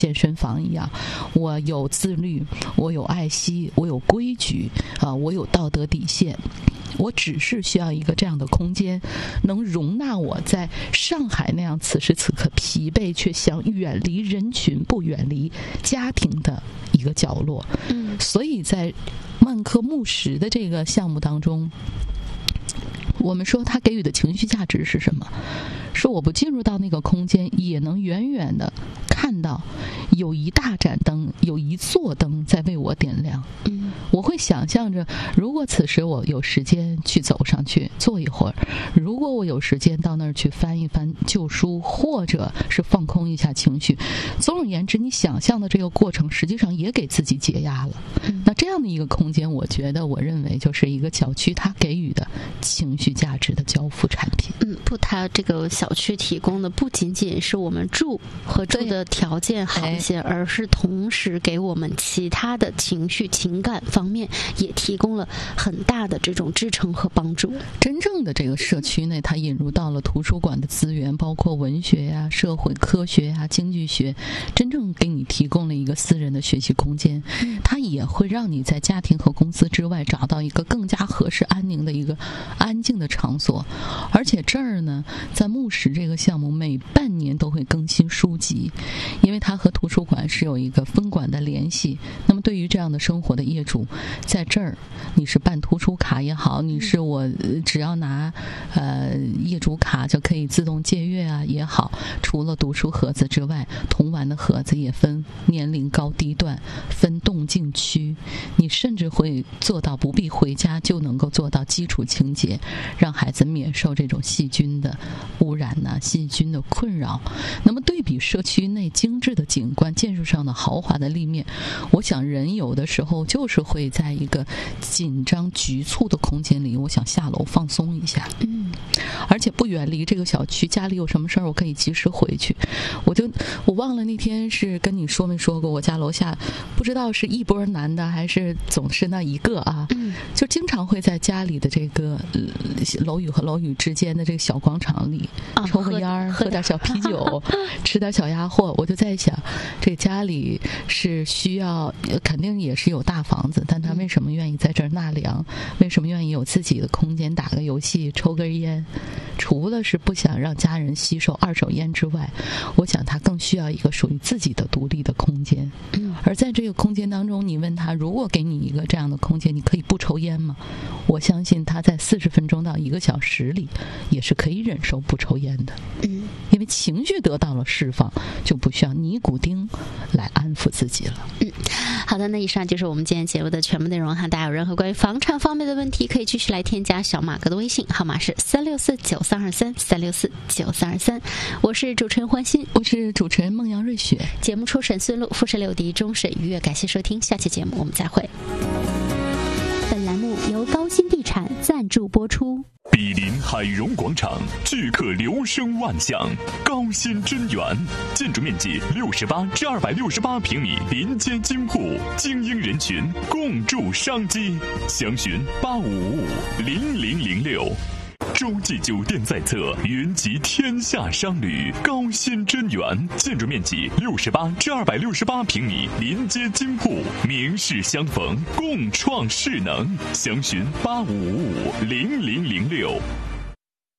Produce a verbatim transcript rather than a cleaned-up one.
健身房一样，我有自律，我有爱惜，我有规矩啊，我有道德底线。我只是需要一个这样的空间，能容纳我在上海那样此时此刻疲惫却想远离人群、不远离家庭的一个角落。嗯，所以在万科木石的这个项目当中，我们说他给予的情绪价值是什么？是我不进入到那个空间，也能远远的看到有一大盏灯，有一座灯在为我点亮。嗯，我会想象着，如果此时我有时间去走上去坐一会儿，如果我有时间到那儿去翻一翻旧书，或者是放空一下情绪，总而言之，你想象的这个过程，实际上也给自己解压了。嗯，那这样的一个空间，我觉得，我认为就是一个小区它给予的情绪价值的交付产品。 嗯，不，它这个小区提供的不仅仅是我们住和住的条件好一些，而是同时给我们其他的情绪情感方面也提供了很大的这种支撑和帮助。 真正的这个社区内，它引入到了图书馆的资源，包括文学呀、社会科学呀、经济学，真正给你提供了一个私人的学习空间。它也会让你在家庭和公司之外找到一个更加合适、安宁的一个安静的场所。而且这儿呢，在木石这个项目每半年都会更新书籍，因为它和图书馆是有一个分馆的联系。那么对于这样的生活的业主，在这儿你是办图书卡也好，你是我只要拿呃业主卡就可以自动借阅啊也好，除了读书盒子之外，童玩的盒子也分年龄高低段，分动静区，你甚至会做到不必回家就能够做到基础清洁，让孩子免受这种细菌的污染呐、啊、细菌的困扰。那么对比社区内精致的景观、建筑上的豪华的立面，我想人有的时候就是会在一个紧张局促的空间里，我想下楼放松一下。嗯，而且不远离这个小区，家里有什么事儿我可以及时回去。我就我忘了那天是跟你说没说过，我家楼下不知道是一波男的还是总是那一个啊，嗯，就经常会在家里的这个、呃、楼宇和楼宇之间的这个小广场里、啊、抽个烟儿，喝点小啤酒，吃点小鸭货。我就在想，这家里是需要肯定也是有大房子，但他为什么愿意在这儿纳凉？为什么愿意有自己的空间，打个游戏，抽根烟？除了是不想让家人吸收二手烟之外，我想他更需要一个属于自己的独立的空间。而在这个空间当中，你问他，如果给你一个这样的空间，你可以不抽烟吗？我相信他在四十分钟到一个小时里也是可以忍受不抽烟的。嗯，因为情绪得到了释放，就不需要尼古丁来安抚自己了。 嗯，好的，那以上就是我们今天节目的全部内容哈。大家有任何关于房产方面的问题，可以继续来添加小马哥的微信，号码是三六四九三二三三六四九三二三。我是主持人欢欣， 我是主持人孟阳瑞雪。 节目初审顺路，复审六敌，终审愉悦。感谢收听，下期节目我们再会。本栏目由高新地产赞助播出。 毗邻海荣广场，巨客流声万象，高新真源，建筑面积六十八至二百六十八平米，临街金铺，精英人群共筑商机。详询八五五五零零零六。洲际酒店在侧，云集天下商旅，高新真源，建筑面积六十八至二百六十八平米，临街金铺，名士相逢，共创势能。详询八五五五零零零六。